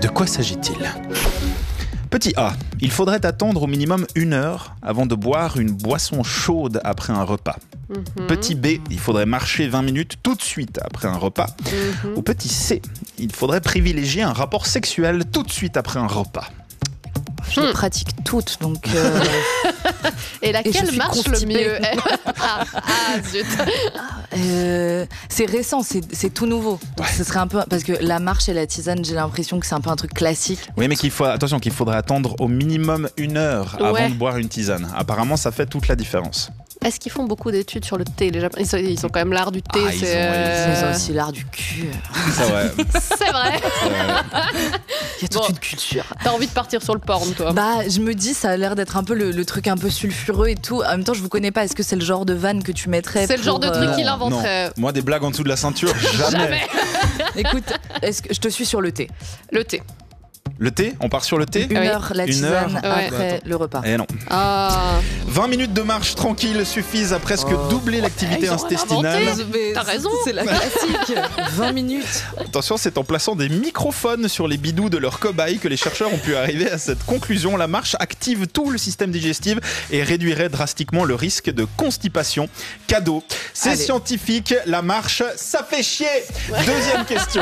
De quoi s'agit-il ? Petit A, il faudrait attendre au minimum 1 heure avant de boire une boisson chaude après un repas. Petit B, il faudrait marcher 20 minutes tout de suite après un repas. Ou petit C, il faudrait privilégier un rapport sexuel tout de suite après un repas. Je les pratique toutes, donc... Et laquelle marche le mieux? Zut. C'est récent, c'est tout nouveau. Donc ce serait un peu... Parce que la marche et la tisane, j'ai l'impression que c'est un peu un truc classique. Oui, mais attention, qu'il faudrait attendre au minimum 1 heure avant de boire une tisane. Apparemment, ça fait toute la différence. Est-ce qu'ils font beaucoup d'études sur le thé, les Japonais? Ils sont quand même l'art du thé. Ils ont aussi l'art du cul. C'est vrai. C'est vrai. Il y a toute une culture. T'as envie de partir sur le porn, toi? Bah, je me dis, ça a l'air d'être un peu le truc un peu sulfureux et tout. En même temps, je vous connais pas. Est-ce que c'est le genre de vanne que tu mettrais? C'est le genre de truc qu'il inventerait. Non. Moi, des blagues en dessous de la ceinture, jamais. Écoute, est-ce que je te suis sur le thé? Le thé. Le thé? On part sur le thé? 1 heure, la tisane, après le repas. Eh non. 20 minutes de marche tranquille suffisent à presque doubler l'activité intestinale. T'as raison. C'est la classique. 20 minutes. Attention, c'est en plaçant des microphones sur les bidous de leurs cobayes que les chercheurs ont pu arriver à cette conclusion. La marche active tout le système digestif et réduirait drastiquement le risque de constipation. Cadeau. C'est scientifique, la marche, ça fait chier. Deuxième question.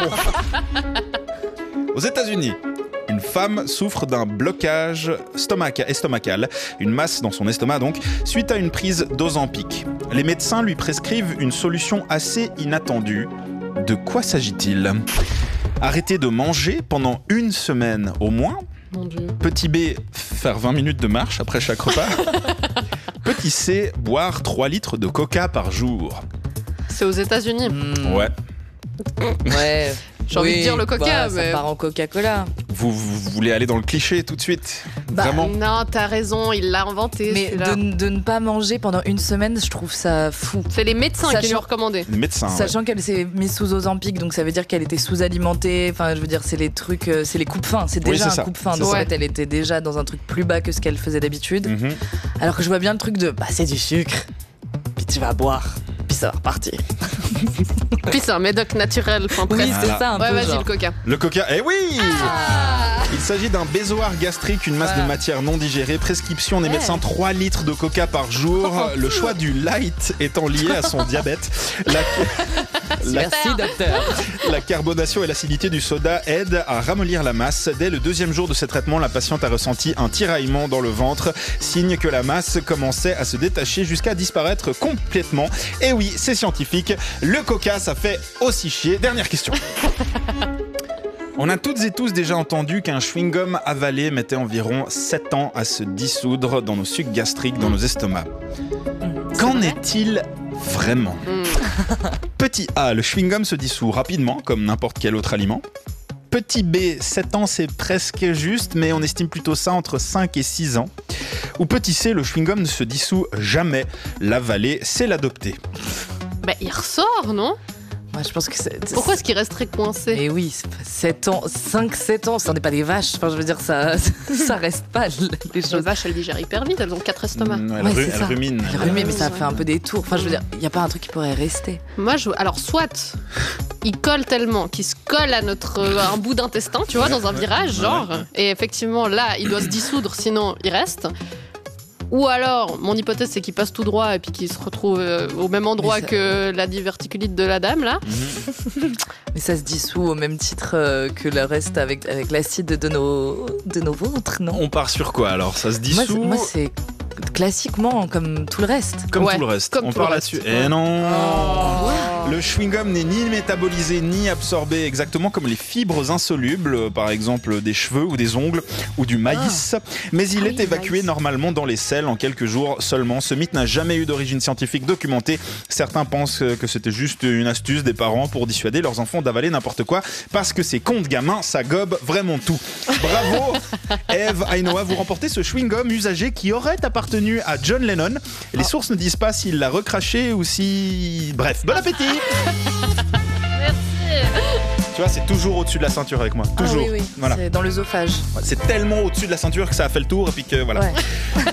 Aux États-Unis, une femme souffre d'un blocage estomacal, une masse dans son estomac donc, suite à une prise d'Ozempic. Les médecins lui prescrivent une solution assez inattendue. De quoi s'agit-il ? Arrêter de manger pendant 1 semaine au moins. Mon Dieu. Petit B, faire 20 minutes de marche après chaque repas. Petit C, boire 3 litres de coca par jour. C'est aux États-Unis. Ouais. Ouais. J'ai envie de dire le coca, mais... Ça part en Coca-Cola. Vous voulez aller dans le cliché tout de suite? Vraiment? Non, t'as raison, il l'a inventé. Mais de ne pas manger pendant 1 semaine, je trouve ça fou. C'est les médecins qui lui ont recommandé. Les médecins, Sachant qu'elle s'est mise sous Ozempic, donc ça veut dire qu'elle était sous-alimentée. Enfin, je veux dire, c'est les trucs, c'est les coupe-fins. C'est déjà un coupe-fin. Donc en fait, elle était déjà dans un truc plus bas que ce qu'elle faisait d'habitude. Alors que je vois bien le truc de, c'est du sucre, puis tu vas boire, puis ça va repartir. Puis c'est un médoc naturel. Oui, c'est ça un peu. Ouais, vas-y, le coca. Le coca, oui. Il s'agit d'un bézoar gastrique, une masse de matière non digérée. Prescription des médecins, 3 litres de coca par jour. Le choix du light étant lié à son diabète. Merci, docteur. La carbonation et l'acidité du soda aident à ramollir la masse. Dès le 2e jour de ces traitements, la patiente a ressenti un tiraillement dans le ventre, signe que la masse commençait à se détacher jusqu'à disparaître complètement. Et oui, c'est scientifique. Le coca, ça fait aussi chier. Dernière question. On a toutes et tous déjà entendu qu'un chewing-gum avalé mettait environ 7 ans à se dissoudre dans nos sucs gastriques, dans nos estomacs. Qu'en est-il vraiment? Petit A, le chewing-gum se dissout rapidement, comme n'importe quel autre aliment. Petit B, 7 ans c'est presque juste, mais on estime plutôt ça entre 5 et 6 ans. Ou petit C, le chewing-gum ne se dissout jamais. L'avaler, c'est l'adopter. Il ressort, non? Moi, je pense que Pourquoi est-ce qu'il resterait coincé? Et oui, 7 ans, 5-7 ans, ça n'est pas des vaches. Enfin, je veux dire, ça reste pas les choses. Les vaches, elles digèrent hyper vite, elles ont 4 estomacs. Elle rumine. Elle rumine, mais ça fait un peu des tours. Enfin, je veux dire, il n'y a pas un truc qui pourrait rester. Moi, alors, soit il colle tellement qu'il se colle à un bout d'intestin, tu vois, dans un virage, genre. Et effectivement, là, il doit se dissoudre, sinon il reste. Ou alors, mon hypothèse, c'est qu'il passe tout droit et puis qu'il se retrouve au même endroit que la diverticulite de la dame, là. Mais ça se dissout au même titre que le reste avec l'acide de nos ventres, non? On part sur quoi alors? Ça se dissout? Moi, c'est classiquement comme tout le reste. Comme tout le reste. On part là-dessus. Eh non! Le chewing-gum n'est ni métabolisé ni absorbé exactement comme les fibres insolubles, par exemple des cheveux ou des ongles ou du maïs. Mais il est évacué normalement dans les selles en quelques jours seulement. Ce mythe n'a jamais eu d'origine scientifique documentée. Certains pensent que c'était juste une astuce des parents pour dissuader leurs enfants d'avaler n'importe quoi parce que ces cons de gamins, ça gobe vraiment tout. Bravo Eve, Ainoa, vous remportez ce chewing-gum usagé qui aurait appartenu à John Lennon. Les sources ne disent pas s'il l'a recraché ou si... Bref, bon appétit. Merci. Tu vois, c'est toujours au-dessus de la ceinture avec moi. Toujours. Oui. Voilà. C'est dans l'œsophage. C'est tellement au-dessus de la ceinture que ça a fait le tour et puis que voilà. Ouais.